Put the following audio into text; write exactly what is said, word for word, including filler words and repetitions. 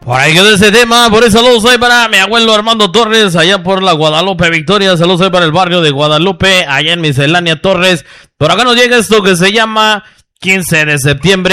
Por ahí quedó ese tema, por eso saludos hoy para mi abuelo Armando Torres, allá por la Guadalupe Victoria, saludos hoy para el barrio de Guadalupe, allá en Miscelánea Torres. Por acá nos llega esto que se llama quince de septiembre.